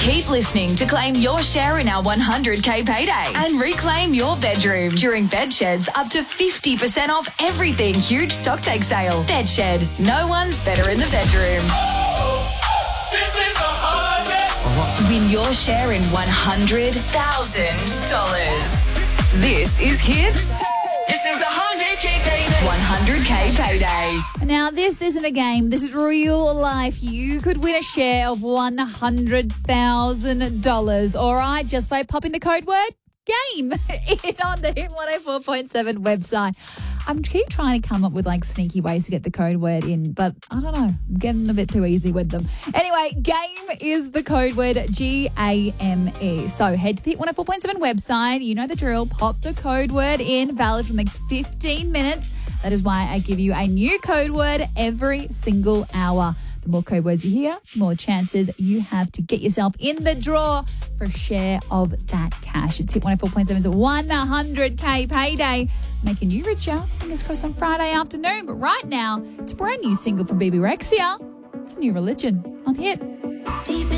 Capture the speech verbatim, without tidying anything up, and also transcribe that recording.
Keep listening to claim your share in our one hundred K payday and reclaim your bedroom during Bedshed's up to fifty percent off everything huge stock take sale. Bedshed, no one's better in the bedroom. Win your share in one hundred thousand dollars. This is Hits. This is the one hundred K payday. one hundred K payday. Now, this isn't a game. This is real life. You could win a share of one hundred thousand dollars, all right, just by popping the code word GAME in on the Hit one oh four point seven website. I keep trying to come up with like sneaky ways to get the code word in, but I don't know. I'm getting a bit too easy with them. Anyway, GAME is the code word, G A M E. So head to the Hit one oh four point seven website. You know the drill. Pop the code word in, valid for the next fifteen minutes. That is why I give you a new code word every single hour. The more code words you hear, the more chances you have to get yourself in the draw for a share of that cash. It's Hit one oh four point seven's one hundred K payday, making you richer. Fingers crossed on Friday afternoon. But right now, it's a brand new single from B B Rexha. It's a new religion on Hit.